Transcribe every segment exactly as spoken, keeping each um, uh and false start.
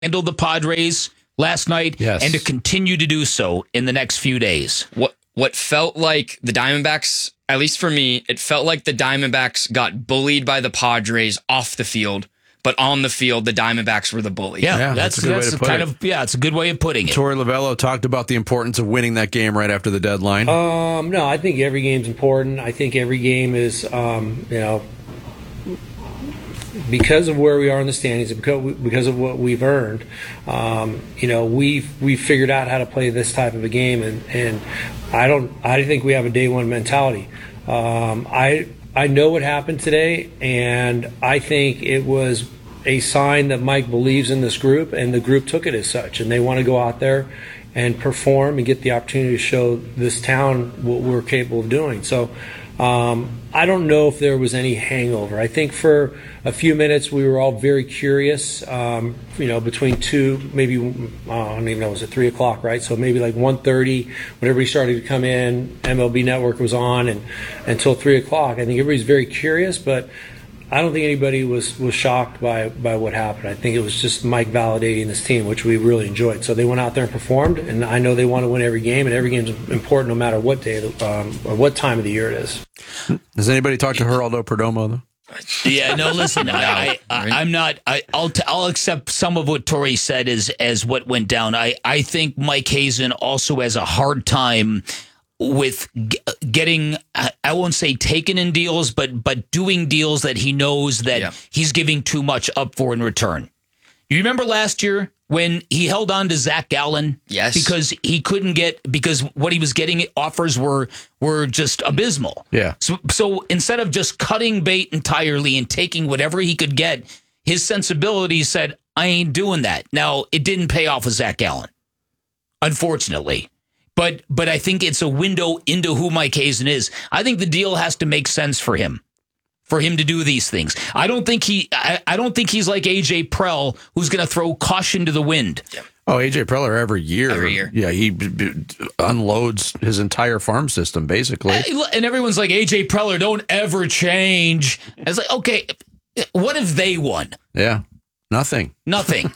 handled the Padres last night Yes. and to continue to do so in the next few days. What what felt like the Diamondbacks, at least for me, it felt like the Diamondbacks got bullied by the Padres off the field, but on the field, the Diamondbacks were the bully. Yeah, Yeah, that's that's a good way that's to put kind it. of yeah, it's a good way of putting it. Torey Lovello talked about the importance of winning that game right after the deadline. Um, no, I think every game's important. I think every game is, um, you know, because of where we are in the standings, because because of what we've earned. Um, you know, we've we figured out how to play this type of a game, and, and I don't. I think we have a day one mentality. Um, I I know what happened today, and I think it was a sign that Mike believes in this group, and the group took it as such, and they want to go out there and perform and get the opportunity to show this town what we're capable of doing. So um, I don't know if there was any hangover. I think for a few minutes we were all very curious, um, you know, between two, maybe, uh, I don't even know, was it three o'clock, right? So maybe like one thirty, when everybody started to come in, M L B Network was on, and until three o'clock. I think everybody's very curious, but I don't think anybody was, was shocked by, by what happened. I think it was just Mike validating this team, which we really enjoyed. So they went out there and performed, and I know they want to win every game, and every game's important no matter what day um, or what time of the year it is. Has anybody talked to Geraldo Perdomo, though? Yeah, no. Listen, I, I, I, I'm not. I, I'll t- I'll accept some of what Torey said as as what went down. I, I think Mike Hazen also has a hard time with g- getting, I won't say taken in deals, but but doing deals that he knows that Yeah. he's giving too much up for in return. You remember last year when he held on to Zach Gallen? Yes. Because he couldn't get, because what he was getting offers were were just abysmal. Yeah. So, so instead of just cutting bait entirely and taking whatever he could get, his sensibility said, I ain't doing that. Now, it didn't pay off with Zach Gallen, unfortunately. But but I think it's a window into who Mike Hazen is. I think the deal has to make sense for him, for him to do these things. I don't think he. I, I don't think he's like A J Prell, who's going to throw caution to the wind. Oh, A J Preller every year. Every year. Yeah, he b- b- unloads his entire farm system, basically. And everyone's like, A J Preller, don't ever change. And it's like, okay, what if they won? Yeah, nothing. Nothing.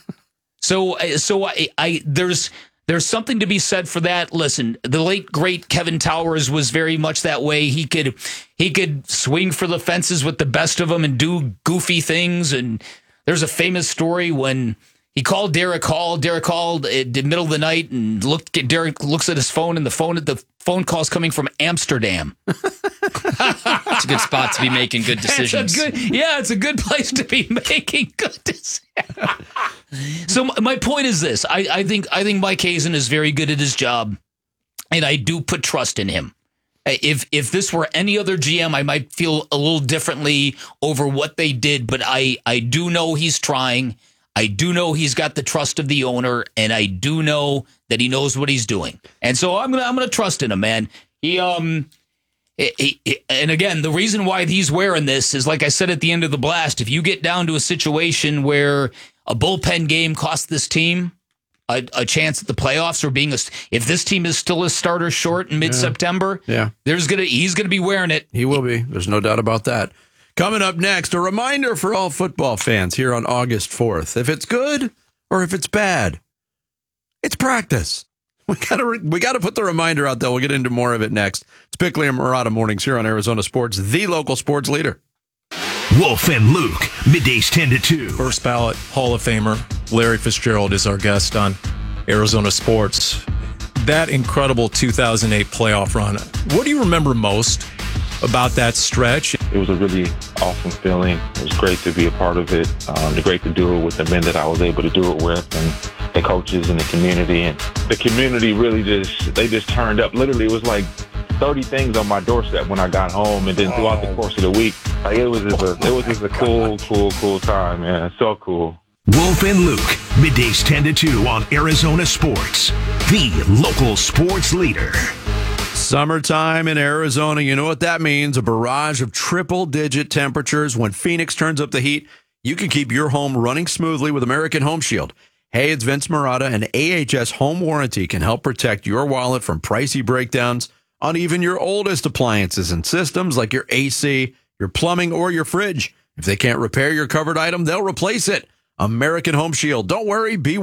so so I, I there's. There's something to be said for that. Listen, the late great Kevin Towers was very much that way. He could he could swing for the fences with the best of them and do goofy things. And there's a famous story when he called Derek Hall. Derek Hall in the middle of the night and looked. Derek looks at his phone, and the phone the phone call's coming from Amsterdam. It's a good spot to be making good decisions. It's a good, yeah, it's a good place to be making good decisions. So my point is this: I, I think I think Mike Hazen is very good at his job, and I do put trust in him. If if this were any other G M, I might feel a little differently over what they did, but I, I do know he's trying. I do know he's got the trust of the owner, and I do know that he knows what he's doing. And so I'm gonna I'm gonna trust in him, man. He um. He, he, and again, the reason why he's wearing this is, like I said at the end of the blast, if you get down to a situation where a bullpen game costs this team a, a chance at the playoffs, or being a, if this team is still a starter short in mid-September, Yeah. there's gonna he's gonna be wearing it. He will be. There's no doubt about that. Coming up next, a reminder for all football fans here on August fourth. If it's good or if it's bad, it's practice. We gotta we gotta put the reminder out there. We'll get into more of it next. It's Bickley and Murata Mornings here on Arizona Sports, the local sports leader. Wolf and Luke, middays ten to two. First ballot Hall of Famer Larry Fitzgerald is our guest on Arizona Sports. That incredible two thousand eight playoff run, what do you remember most about that stretch? It was a really awesome feeling. It was great to be a part of it. Um, great to do it with the men that I was able to do it with, and the coaches and the community. And the community really just, they just turned up. Literally, it was like thirty things on my doorstep when I got home, and then throughout the course of the week. Like, it was just a, it was just a cool, cool, cool time, man. So cool. Wolf and Luke, middays ten to two on Arizona Sports, the local sports leader. Summertime in Arizona, you know what that means. A barrage of triple-digit temperatures. When Phoenix turns up the heat, you can keep your home running smoothly with American Home Shield. Hey, it's Vince Murata, and A H S Home Warranty can help protect your wallet from pricey breakdowns on even your oldest appliances and systems like your A C, your plumbing, or your fridge. If they can't repair your covered item, they'll replace it. American Home Shield. Don't worry, be